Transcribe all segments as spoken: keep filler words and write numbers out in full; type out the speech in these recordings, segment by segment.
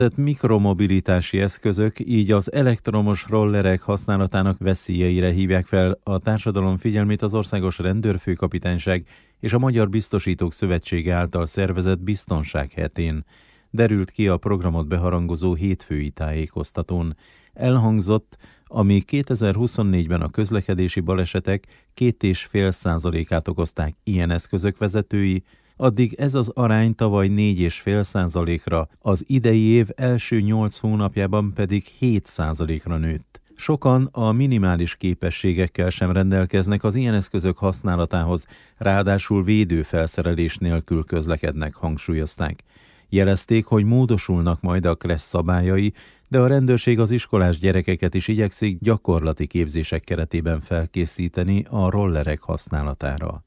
mikromobilitási eszközök, így az elektromos rollerek használatának veszélyeire hívják fel a társadalom figyelmét az Országos Rendőrfőkapitányság és a Magyar Biztosítók Szövetsége által szervezett Biztonság hetén. Derült ki a programot beharangozó hétfői tájékoztatón. Elhangzott, ami kétezer-huszonnégyben a közlekedési balesetek két és fél százalékát okozták ilyen eszközök vezetői, addig ez az arány tavaly négy és fél százalékra, az idei év első nyolc hónapjában pedig hét százalékra nőtt. Sokan a minimális képességekkel sem rendelkeznek az ilyen eszközök használatához, ráadásul védőfelszerelés nélkül közlekednek, hangsúlyozták. Jelezték, hogy módosulnak majd a kressz szabályai, de a rendőrség az iskolás gyerekeket is igyekszik gyakorlati képzések keretében felkészíteni a rollerek használatára.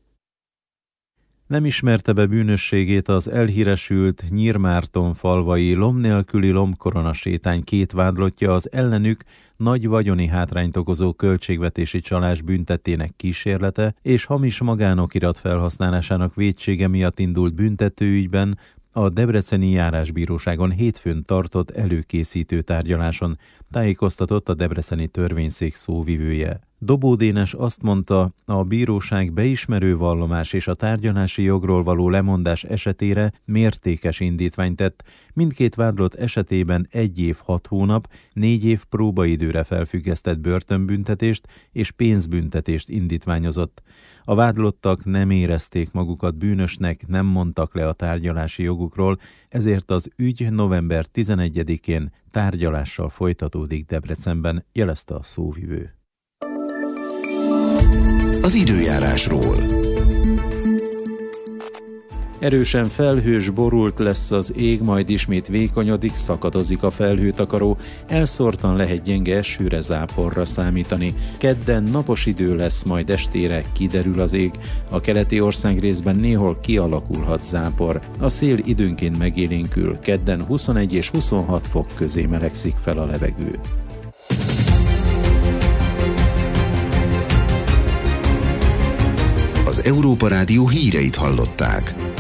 Nem ismerte be bűnösségét az elhíresült Nyírmárton falvai lom nélküli lomkorona sétány két vádlottja az ellenük nagy vagyoni hátrányt okozó költségvetési csalás büntettének kísérlete és hamis magánokirat felhasználásának vétsége miatt indult büntetőügyben a Debreceni Járásbíróságon hétfőn tartott előkészítő tárgyaláson, tájékoztatott a debreceni törvényszék szóvivője. Dobó Dénes azt mondta, a bíróság beismerő vallomás és a tárgyalási jogról való lemondás esetére mértékes indítványt tett, mindkét vádlott esetében egy év hat hónap, négy év próbaidőre felfüggesztett börtönbüntetést és pénzbüntetést indítványozott. A vádlottak nem érezték magukat bűnösnek, nem mondtak le a tárgyalási jogukról, ezért az ügy november tizenegyedikén tárgyalással folytatódik Debrecenben, jelezte a szóvivő. Az időjárásról. Erősen felhős, borult lesz az ég, majd ismét vékonyodik, szakadozik a felhőtakaró, elszórtan lehet gyenge esőre, záporra számítani. Kedden napos idő lesz, majd estére kiderül az ég. A keleti országrészben néhol kialakulhat zápor. A szél időnként megélénkül, kedden huszonegy és huszonhat fok közé melegszik fel a levegő. Az Európa Rádió híreit hallották.